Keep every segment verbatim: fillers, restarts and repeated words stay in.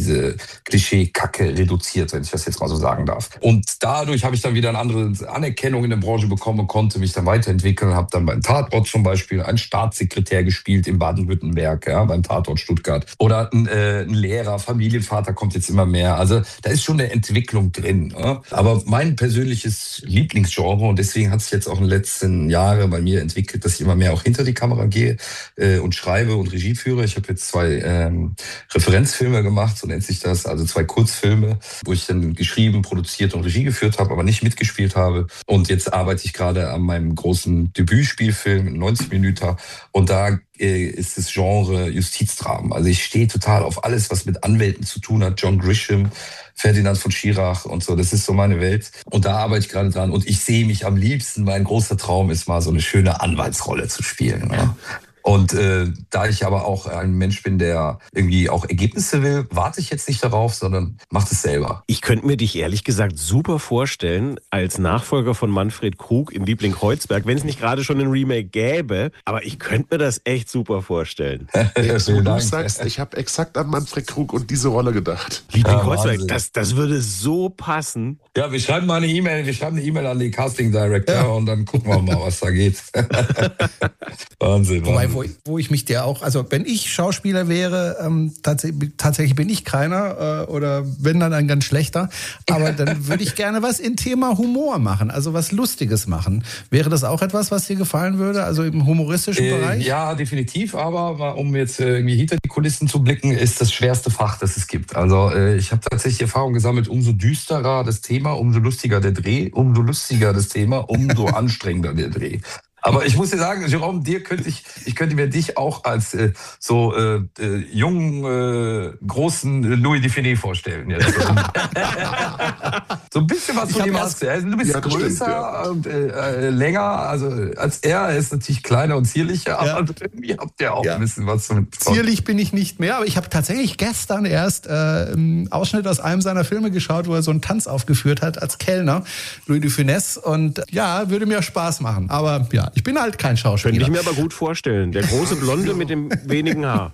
diese Klischee-Kacke reduziert, wenn ich das jetzt mal so sagen darf. Und dadurch habe ich dann wieder eine andere Anerkennung in der Branche bekommen und konnte mich dann weiterentwickeln. Habe dann beim Tatort zum Beispiel einen Staatssekretär gespielt in Baden-Württemberg, ja, beim Tatort Stuttgart. Oder ein, äh, ein Lehrer, Familienvater kommt jetzt immer mehr. Also da ist schon eine Entwicklung drin. Ja. Aber mein persönliches Lieblingsgenre, und deswegen hat sich jetzt auch in den letzten Jahren bei mir entwickelt, dass ich immer mehr auch hinter die Kamera gehe äh, und schreibe und Regie führe. Ich habe jetzt zwei ähm, Referenzfilme gemacht, so nennt sich das, also zwei Kurzfilme, wo ich dann geschrieben, produziert und Regie geführt habe, aber nicht mitgespielt habe. Und jetzt arbeite ich gerade an meinem großen Debütspielfilm, neunzig Minuten, und da äh, ist das Genre Justizdramen. Also ich stehe total auf alles, was mit Anwälten zu tun hat. John Grisham, Ferdinand von Schirach und so, das ist so meine Welt. Und da arbeite ich gerade dran. Und ich sehe mich am liebsten, mein großer Traum ist mal so eine schöne Anwaltsrolle zu spielen. Ja. Und äh, da ich aber auch ein Mensch bin, der irgendwie auch Ergebnisse will, warte ich jetzt nicht darauf, sondern mache es selber. Ich könnte mir dich ehrlich gesagt super vorstellen als Nachfolger von Manfred Krug in Liebling-Kreuzberg, wenn es nicht gerade schon ein Remake gäbe. Aber ich könnte mir das echt super vorstellen. So, du sagst, ich habe exakt an Manfred Krug und diese Rolle gedacht. Liebling-Kreuzberg, ja, das, das würde so passen. Ja, wir schreiben mal eine E-Mail, wir schreiben eine E-Mail an den Casting Director, ja, und dann gucken wir mal, was da geht. Wahnsinn, Wahnsinn. Wo, wo ich mich der auch, also wenn ich Schauspieler wäre, ähm, tatsächlich, tatsächlich bin ich keiner äh, oder wenn dann ein ganz schlechter, aber dann würde ich gerne was in Thema Humor machen, also was Lustiges machen. Wäre das auch etwas, was dir gefallen würde, also im humoristischen äh, Bereich? Ja, definitiv, aber um jetzt äh, irgendwie hinter die Kulissen zu blicken, ist das schwerste Fach, das es gibt. Also äh, ich habe tatsächlich Erfahrung gesammelt, umso düsterer das Thema, umso lustiger der Dreh, umso lustiger das Thema, umso anstrengender der Dreh. Aber ich muss dir sagen, Jérôme, dir könnte ich, ich könnte mir dich auch als äh, so äh, äh, jungen, äh, großen Louis Define vorstellen. Ja, so ein bisschen was von ihm hast du. Du bist ja, größer stimmt, ja. und äh, länger, also als er. Er ist natürlich kleiner und zierlicher, aber ja, irgendwie habt ihr auch ja ein bisschen was mit. Zierlich bin ich nicht mehr, aber ich habe tatsächlich gestern erst äh, einen Ausschnitt aus einem seiner Filme geschaut, wo er so einen Tanz aufgeführt hat als Kellner, Louis de Funès, und ja, würde mir Spaß machen. Aber ja, ich bin halt kein Schauspieler. Könnte ich mir aber gut vorstellen. Der große Blonde mit dem wenigen Haar.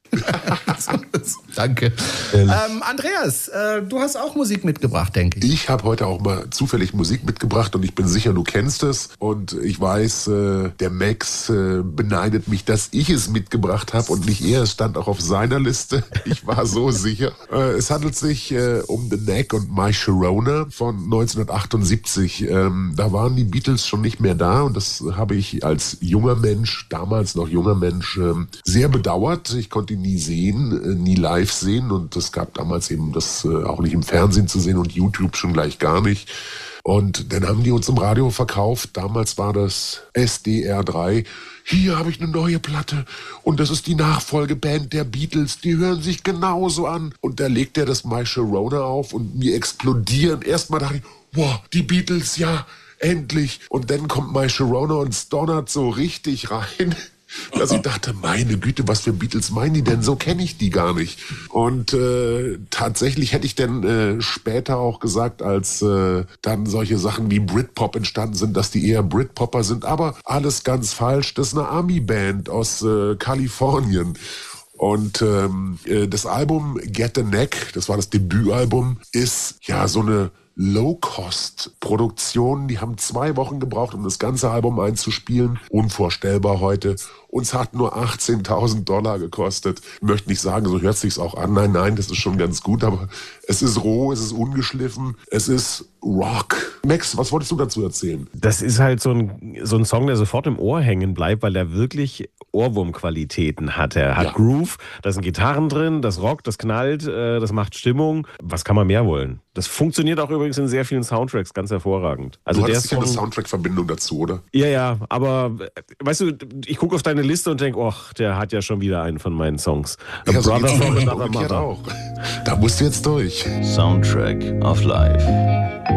Danke. Ähm, Andreas, äh, du hast auch Musik mitgebracht, denke ich. Ich habe heute auch mal zufällig Musik mitgebracht und ich bin sicher, du kennst es. Und ich weiß, äh, der Max äh, beneidet mich, dass ich es mitgebracht habe und nicht er. Es stand auch auf seiner Liste. Ich war so sicher. Äh, es handelt sich äh, um The Knack und My Sharona von neunzehnhundertachtundsiebzig. Ähm, da waren die Beatles schon nicht mehr da und das habe ich als junger Mensch, damals noch junger Mensch, äh, sehr bedauert. Ich konnte ihn nie sehen, nie live sehen, und es gab damals eben das äh, auch nicht im Fernsehen zu sehen und YouTube schon gleich gar nicht. Und dann haben die uns im Radio verkauft, damals war das S D R drei. Hier habe ich eine neue Platte und das ist die Nachfolgeband der Beatles, die hören sich genauso an. Und da legt er das My Sharona auf und mir explodieren. Erstmal dachte ich, wow, die Beatles, ja, endlich. Und dann kommt My Sharona und es donnert so richtig rein, dass ich dachte, meine Güte, was für Beatles meinen die denn? So kenne ich die gar nicht. Und äh, tatsächlich hätte ich dann äh, später auch gesagt, als äh, dann solche Sachen wie Britpop entstanden sind, dass die eher Britpopper sind. Aber alles ganz falsch. Das ist eine Army-Band aus äh, Kalifornien. Und ähm, äh, das Album Get the Knack, das war das Debütalbum, ist ja so eine Low-Cost-Produktion. Die haben zwei Wochen gebraucht, um das ganze Album einzuspielen. Unvorstellbar heute. Uns hat nur achtzehntausend Dollar gekostet. Ich möchte nicht sagen, so hört sich's auch an. Nein, nein, das ist schon ganz gut, aber es ist roh, es ist ungeschliffen, es ist Rock. Max, was wolltest du dazu erzählen? Das ist halt so ein, so ein Song, der sofort im Ohr hängen bleibt, weil der wirklich Ohrwurmqualitäten hat. Er hat ja Groove, da sind Gitarren drin, das rockt, das knallt, das macht Stimmung. Was kann man mehr wollen? Das funktioniert auch übrigens in sehr vielen Soundtracks ganz hervorragend. Also du der hast sicher eine Soundtrack-Verbindung dazu, oder? Ja, ja, aber weißt du, ich gucke auf deine Liste und denke, ach, der hat ja schon wieder einen von meinen Songs. A ja, so Brother from Another Mother. Auch. Da musst du jetzt durch. Soundtrack of Life.